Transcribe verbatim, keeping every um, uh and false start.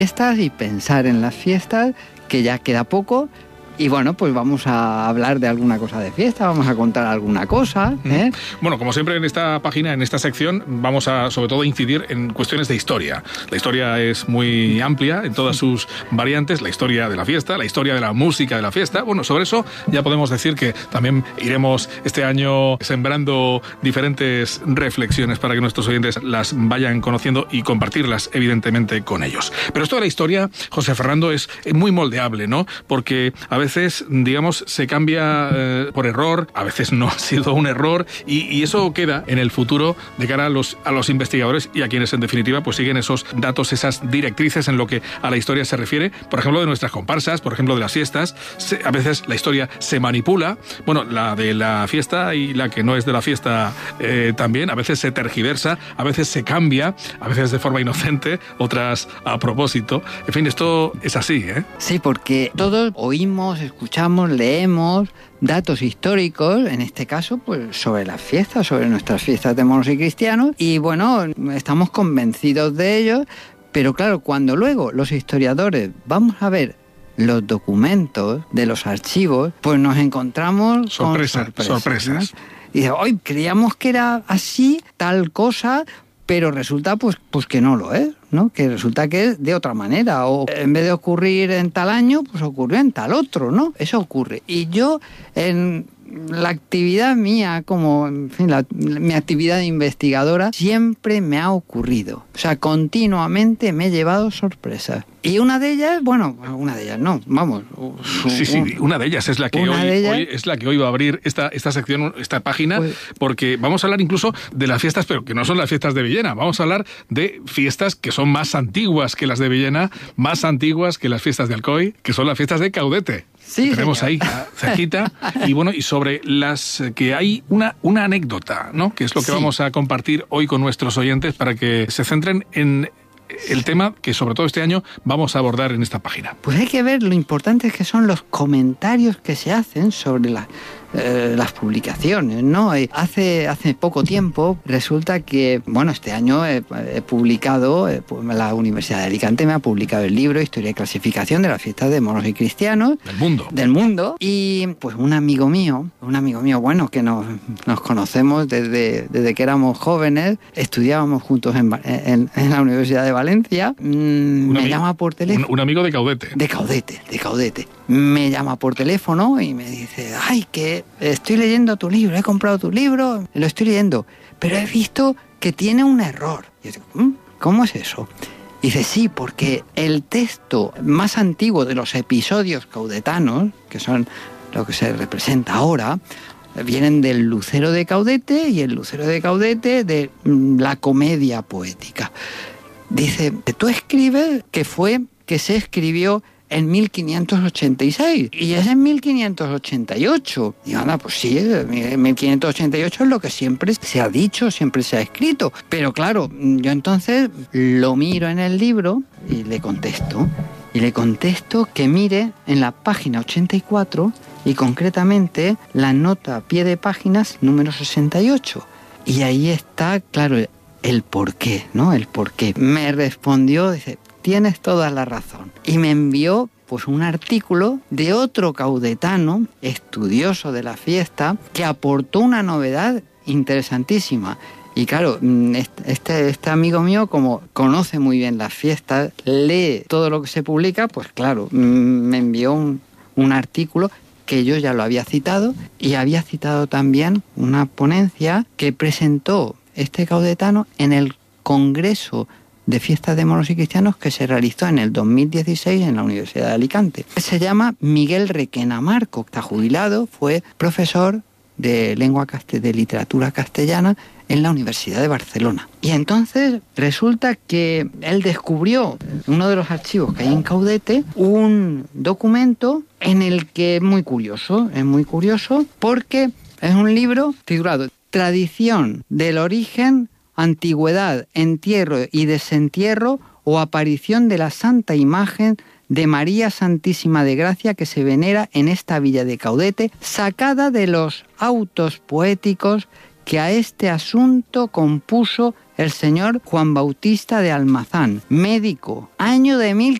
Fiestas y pensar en las fiestas, que ya queda poco. Y bueno, pues vamos a hablar de alguna cosa de fiesta, vamos a contar alguna cosa, ¿eh? Bueno, como siempre en esta página, en esta sección, vamos a sobre todo incidir en cuestiones de historia. La historia es muy amplia en todas sus variantes, la historia de la fiesta, la historia de la música de la fiesta. Bueno, sobre eso ya podemos decir que también iremos este año sembrando diferentes reflexiones para que nuestros oyentes las vayan conociendo y compartirlas evidentemente con ellos. Pero esto de la historia, José Fernando, es muy moldeable, ¿no? Porque a veces A veces, digamos, se cambia eh, por error, a veces no ha sido un error, y, y eso queda en el futuro de cara a los, a los investigadores y a quienes en definitiva pues siguen esos datos, esas directrices en lo que a la historia se refiere, por ejemplo de nuestras comparsas, por ejemplo de las fiestas. Se, a veces la historia se manipula, bueno, la de la fiesta y la que no es de la fiesta eh, también, a veces se tergiversa, a veces se cambia, a veces de forma inocente, otras a propósito. En fin, esto es así, ¿eh? Sí, porque todos oímos, escuchamos, leemos datos históricos, en este caso, pues sobre las fiestas, sobre nuestras fiestas de moros y cristianos, y bueno, estamos convencidos de ello, pero claro, cuando luego los historiadores vamos a ver los documentos de los archivos, pues nos encontramos Sorpresa, con sorpresas. sorpresas. ¿no? Y dice, hoy creíamos que era así, tal cosa, pero resulta pues, pues que no lo es, ¿no? Que resulta que es de otra manera, o en vez de ocurrir en tal año, pues ocurrió en tal otro, ¿no? Eso ocurre. Y yo, en la actividad mía, como, en fin, la, mi actividad de investigadora, siempre me ha ocurrido. O sea, continuamente me he llevado sorpresas. Y una de ellas, bueno, una de ellas no, vamos. Su, sí, sí, una de ellas es la que hoy, ellas, hoy es la que hoy va a abrir esta, esta sección, esta página, pues, porque vamos a hablar incluso de las fiestas, pero que no son las fiestas de Villena. Vamos a hablar de fiestas que son más antiguas que las de Villena, más antiguas que las fiestas de Alcoy, que son las fiestas de Caudete. Sí, que tenemos señor. ahí, cerquita. Y bueno, y sobre las que hay una, una anécdota, ¿no? Que es lo que sí. vamos a compartir hoy con nuestros oyentes para que se centren en el tema que sobre todo este año vamos a abordar en esta página. Pues hay que ver lo importantes que son los comentarios que se hacen sobre la, eh, las publicaciones, ¿no? Hace, hace poco tiempo resulta que, bueno, este año he, he publicado, eh, la Universidad de Alicante me ha publicado el libro Historia y clasificación de las fiestas de moros y cristianos. Del mundo. Del mundo. Y pues un amigo mío, un amigo mío, bueno, que nos, nos conocemos desde, desde que éramos jóvenes, estudiábamos juntos en, en, en la Universidad de Valencia, mmm, me amigo, llama por teléfono. Un, un amigo de Caudete. De Caudete, de Caudete. Me llama por teléfono y me dice, ay, que estoy leyendo tu libro, he comprado tu libro, lo estoy leyendo, pero he visto que tiene un error. Y yo digo, ¿cómo es eso? Y dice, sí, porque el texto más antiguo de los episodios caudetanos, que son lo que se representa ahora, vienen del Lucero de Caudete y el Lucero de Caudete de la comedia poética. Dice, tú escribes que fue, que se escribió en mil quinientos ochenta y seis y es en mil quinientos ochenta y ocho. Y anda, pues sí, mil quinientos ochenta y ocho es lo que siempre se ha dicho, siempre se ha escrito. Pero claro, yo entonces lo miro en el libro y le contesto. Y le contesto que mire en la página ochenta y cuatro y concretamente la nota a pie de páginas número sesenta y ocho. Y ahí está, claro, el porqué, ¿no? El porqué. Me respondió, dice, tienes toda la razón. Y me envió pues un artículo de otro caudetano, estudioso de la fiesta, que aportó una novedad interesantísima. Y claro, este, este amigo mío, como conoce muy bien las fiestas, lee todo lo que se publica, pues claro, me envió un, un artículo que yo ya lo había citado y había citado también una ponencia que presentó este caudetano en el Congreso de Fiestas de Moros y Cristianos que se realizó en el dos mil dieciséis en la Universidad de Alicante. Se llama Miguel Requena Marco, está jubilado, fue profesor de lengua de literatura castellana en la Universidad de Barcelona. Y entonces resulta que él descubrió en uno de los archivos que hay en Caudete un documento en el que es muy curioso, es muy curioso porque es un libro titulado Tradición del origen, antigüedad, entierro y desentierro o aparición de la santa imagen de María Santísima de Gracia que se venera en esta villa de Caudete, sacada de los autos poéticos que a este asunto compuso el señor Juan Bautista de Almazán, médico, año de mil